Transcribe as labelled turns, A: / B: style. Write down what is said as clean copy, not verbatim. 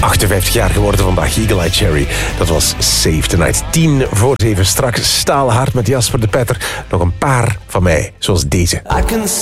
A: 58 jaar geworden vandaag, Eagle Eye Cherry. Dat was Save the Night. 6:50 straks staalhard met Jasper de Petter. Nog een paar van mij, zoals deze.